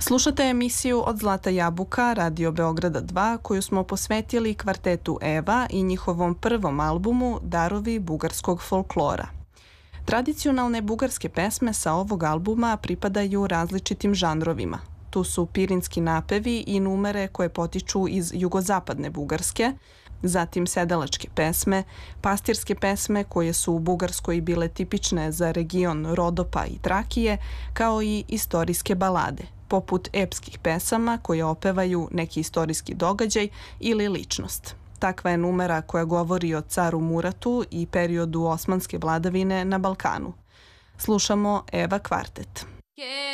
Slušate emisiju Od Zlata jabuka Radio Beograda 2 koju smo posvetili kvartetu Eva i njihovom prvom albumu Darovi bugarskog folklora. Tradicionalne bugarske pesme sa ovog albuma pripadaju različitim žanrovima. Tu su pirinski napevi i numere koje potiču iz jugozapadne Bugarske, zatim sedalačke pesme, pastirske pesme koje su u Bugarskoj bile tipične za region Rodopa i Trakije, kao i istorijske balade, poput epskih pesama koje opevaju neki istorijski događaj ili ličnost. Takva je numera koja govori o caru Muratu i periodu osmanske vladavine na Balkanu. Slušamo Eva kvartet.